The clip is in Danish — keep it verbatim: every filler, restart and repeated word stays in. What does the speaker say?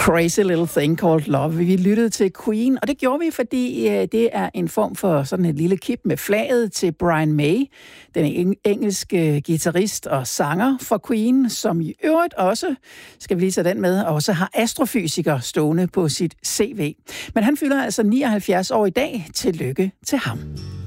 Crazy Little Thing Called Love. Vi lyttede til Queen, og det gjorde vi, fordi øh, det er en form for sådan et lille kip med flaget til Brian May, den engelske guitarist og sanger for Queen, som i øvrigt også, skal vi lige tage den med, også har astrofysiker stående på sit C V. Men han fylder altså nioghalvfjerds år i dag. Tillykke til ham.